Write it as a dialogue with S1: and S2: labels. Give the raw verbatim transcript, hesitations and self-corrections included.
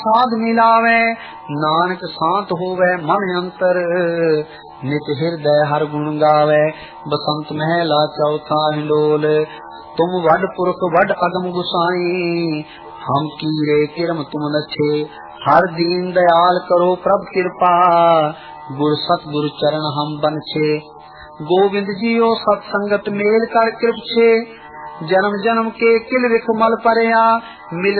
S1: साध मिलावे, नानक शांत होवे मन अंतर, नित हृदय हर गुण गावे। बसंत महला चौथा हिंडोल, तुम वड पुरख वड अगम गुसाई, हम कीरे किरम तुम नछे। हर दीन दयाल करो प्रभ कृपा, गुर सतगुरु चरण हम बनछे। गोविंद जियो सत्संगत मेल कर कृप छे, जन्म जन्म के किल विख मल परया, मिल